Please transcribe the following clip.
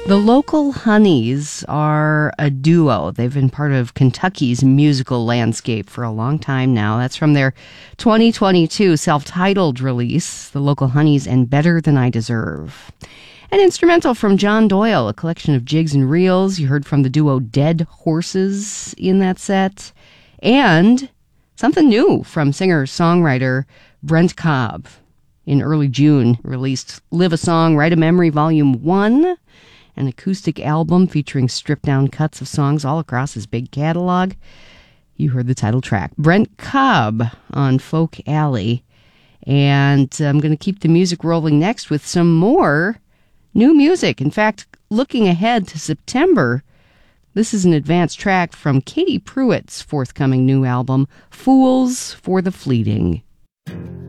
The Local Honeys are a duo. They've been part of Kentucky's musical landscape for a long time now. That's from their 2022 self-titled release, The Local Honeys and Better Than I Deserve. An instrumental from John Doyle, a collection of jigs and reels. You heard from the duo Dead Horses in that set. And something new from singer-songwriter Brent Cobb. In early June, released Live a Song, Write a Memory Volume 1, an acoustic album featuring stripped-down cuts of songs all across his big catalog. You heard the title track, Brent Cobb on Folk Alley. And I'm going to keep the music rolling next with some more new music. In fact, looking ahead to September, this is an advanced track from Katie Pruitt's forthcoming new album, Fools for the Fleeting.